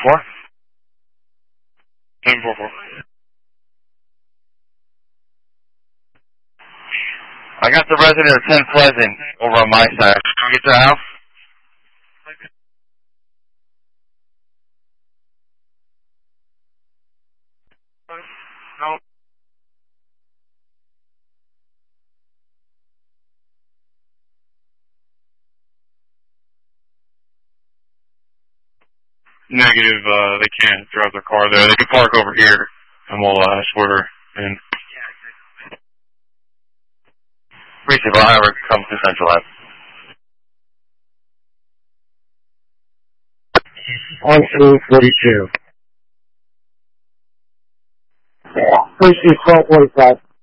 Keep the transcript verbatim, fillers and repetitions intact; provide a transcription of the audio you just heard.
four? seven four four. I got the resident of ten Pleasant over on my side. Can we get to the house? No. Negative, uh, they can't drive their car there. They can park over here, and we'll, uh, swerve in. Receive, I'll have her come to Central Ave. On through forty-two. Receive twelve forty-five.